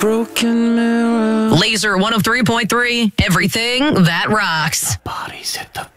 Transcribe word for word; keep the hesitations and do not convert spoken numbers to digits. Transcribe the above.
broken mirror. Laser one oh three point three, everything that rocks. Bodies hit the